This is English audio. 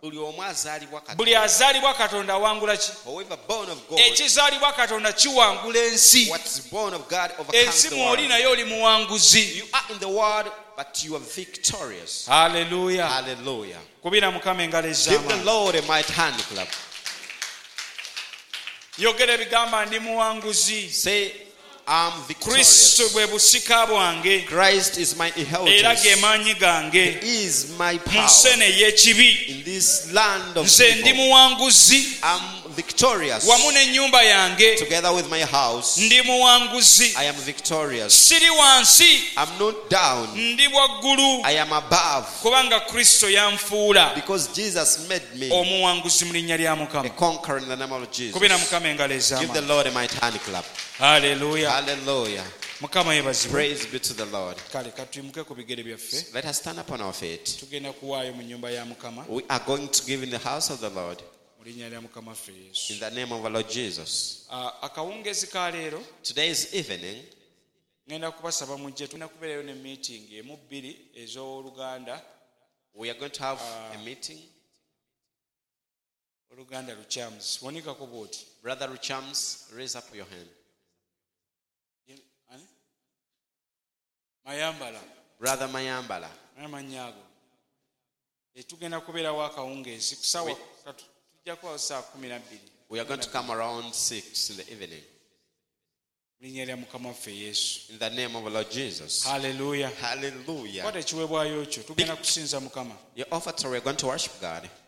buli azaalibwa Katonda wangula ki? Ekizaalibwa Katonda kiwangula ensi. Ensi mw'oli naye oli muwanguzi. But you are victorious. Hallelujah. Hallelujah. Kubira Mukama engalo ez'amaanyi. Give the Lord a mighty hand clap. Yogera bigamba ndi muwanguzi. Say, I'm victorious. Kristo bwe busika bwange. Christ is my inheritance. Era ge maanyi gange. He is my power. Mu nsene y'ekibi. In this land of nze ndi muwanguzi. I'm victorious. Wamu n'ennyumba yange. Together with my house. Ndi muwanguzi. I am victorious. Siri wansi. I'm not down. Ndi waggulu. I am above. Kubanga Kristo yanfuula. Because Jesus made me omuwanguzi mu linnya lya Mukama. A conqueror in the name of Jesus. Kubira Mukama engalo ez'amaanyi. Give the Lord a mighty hand clap. Hallelujah. Hallelujah. Mukama yebazibwe. Praise be to the Lord. Kale katuyimuke ku bigere byaffe. Let us stand upon our feet. Tugenda kuwaayo mu nnyumba ya Mukama. We are going to give in the house of the Lord. Mu linnya lya Mukama ffe Yesu. In the name of our Lord Jesus. Akawungezi ka leero. Today's evening. Ngenda kubasaba mujje tulina kubeerayo ne meeting emu bbiri ez'Oluganda. We are going to have a meeting. Oluganda Luchams. Wanikako bw'oti. Brother Luchams, raise up your hand. Mayambala. Brother Mayambala. Amanyago. Tugenda kubeerawo akawungeezi kusaawa tujja kuba saa 12. We are going to come around 6 in the evening. Linnya lya Mukama waffe Yesu. In the name of our Lord Jesus. Hallelujah. Hallelujah. Kwata ekiweebwayo kyo tugenda kusinza Mukama. Your offering, we are going to worship God.